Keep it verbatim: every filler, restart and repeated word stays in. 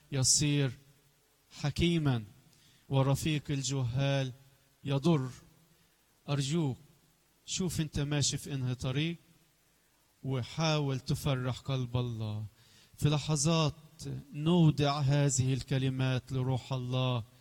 يصير حكيما، ورفيق الجهال يضر. أرجوك شوف أنت ماشي في إنهي طريق وحاول تفرح قلب الله. في لحظات نودع هذه الكلمات لروح الله